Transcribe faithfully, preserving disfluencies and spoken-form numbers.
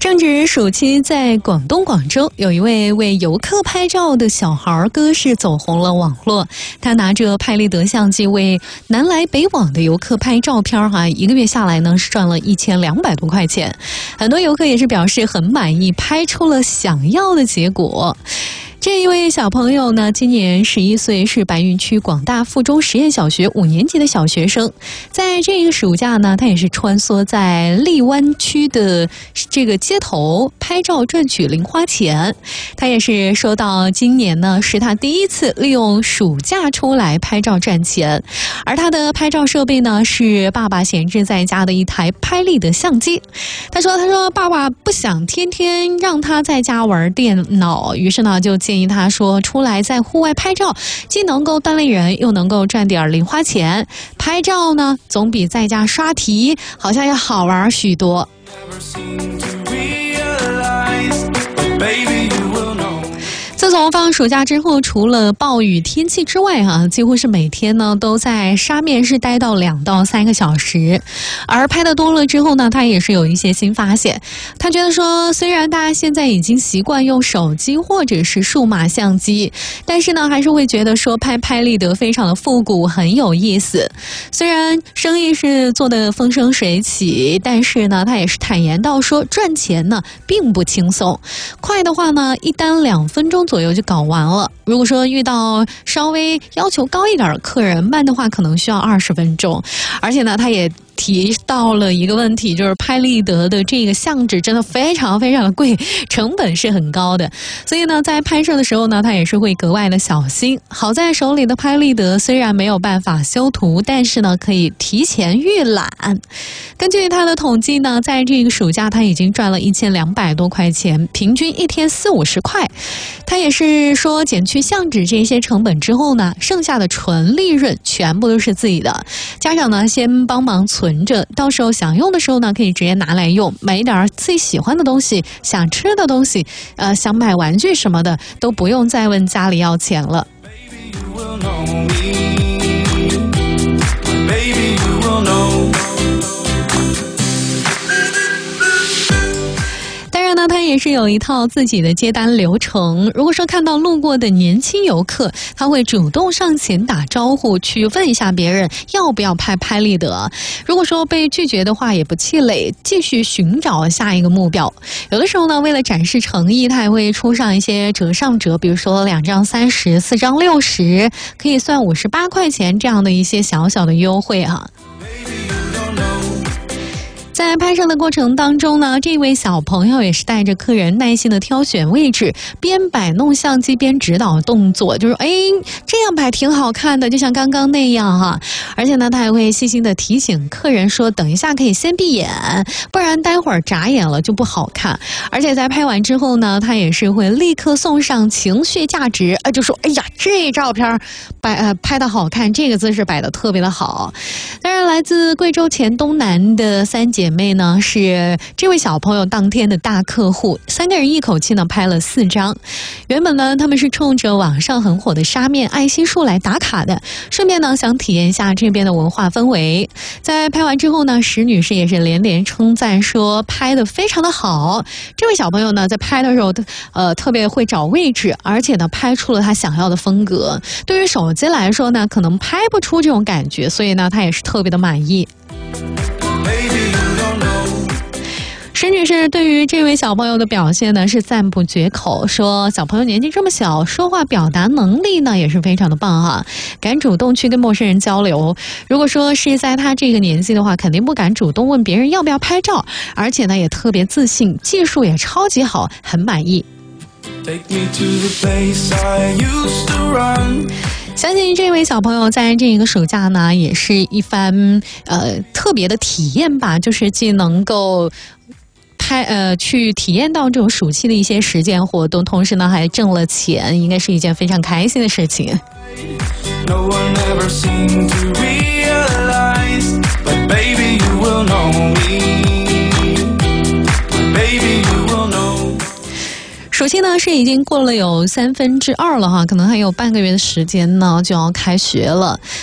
正值暑期，在广东广州，有一位为游客拍照的小孩歌是走红了网络。他拿着拍立得相机为南来北往的游客拍照片，哈，一个月下来呢是赚了一千两百多块钱。很多游客也是表示很满意，拍出了想要的结果。这一位小朋友呢，今年十一岁，是白云区广大附中实验小学五年级的小学生。在这个暑假呢，他也是穿梭在荔湾区的这个街头拍照赚取零花钱。他也是说到，今年呢是他第一次利用暑假出来拍照赚钱，而他的拍照设备呢是爸爸闲置在家的一台拍立得相机。他说：“他说爸爸不想天天让他在家玩电脑，于是呢就建议他说，出来在户外拍照，既能够锻炼人，又能够赚点零花钱。拍照呢，总比在家刷题好像要好玩许多。”自从放暑假之后，除了暴雨天气之外啊，几乎是每天呢都在沙面是待到两到三个小时。而拍的多了之后呢，他也是有一些新发现。他觉得说，虽然大家现在已经习惯用手机或者是数码相机，但是呢还是会觉得说拍拍立得非常的复古，很有意思。虽然生意是做得风生水起，但是呢他也是坦言到说，赚钱呢并不轻松。快的话呢，一单两分钟左右就搞完了。如果说遇到稍微要求高一点的客人，慢的话可能需要二十分钟。而且呢，他也提到了一个问题，就是拍立得的这个相纸真的非常非常的贵，成本是很高的。所以呢，在拍摄的时候呢，他也是会格外的小心。好在手里的拍立得虽然没有办法修图，但是呢，可以提前预览。根据他的统计呢，在这个暑假他已经赚了一千两百多块钱，平均一天四五十块。他也是说，减去相纸这些成本之后呢，剩下的纯利润全部都是自己的。家长呢，先帮忙存着，到时候想用的时候呢，可以直接拿来用，买一点自己喜欢的东西，想吃的东西，呃，想买玩具什么的，都不用再问家里要钱了。他也是有一套自己的接单流程。如果说看到路过的年轻游客，他会主动上前打招呼，去问一下别人要不要拍拍立得。如果说被拒绝的话，也不气馁，继续寻找下一个目标。有的时候呢，为了展示诚意，他还会出上一些折上折，比如说两张三十，四张六十，可以算五十八块钱这样的一些小小的优惠啊。在拍摄的过程当中呢，这位小朋友也是带着客人耐心的挑选位置，边摆弄相机边指导动作，就是哎，这样摆挺好看的，就像刚刚那样哈、啊。而且呢，他还会细心的提醒客人说，等一下可以先闭眼，不然待会儿眨眼了就不好看。而且在拍完之后呢，他也是会立刻送上情绪价值，啊，就说哎呀，这照片摆呃拍的好看，这个姿势摆的特别的好。当然，来自贵州黔东南的三姐妹呢，是这位小朋友当天的大客户，三个人一口气呢拍了四张。原本呢，他们是冲着网上很火的沙面爱心树来打卡的，顺便呢想体验一下这边的文化氛围。在拍完之后呢，石女士也是连连称赞说拍得非常的好。这位小朋友呢，在拍的时候，呃，特别会找位置，而且呢，拍出了他想要的风格。对于手机来说呢，可能拍不出这种感觉，所以呢，他也是特别的满意。石女士对于这位小朋友的表现呢是赞不绝口，说小朋友年纪这么小，说话表达能力呢也是非常的棒哈、啊，敢主动去跟陌生人交流。如果说是在他这个年纪的话，肯定不敢主动问别人要不要拍照，而且呢也特别自信，技术也超级好，很满意。相信这位小朋友在这个暑假呢，也是一番呃特别的体验吧，就是既能够拍呃去体验到这种暑期的一些实践活动，同时呢还挣了钱，应该是一件非常开心的事情。No one ever seemed to realize, but baby you will know me. Baby you will know. 暑期呢是已经过了有三分之二了哈，可能还有半个月的时间呢就要开学了。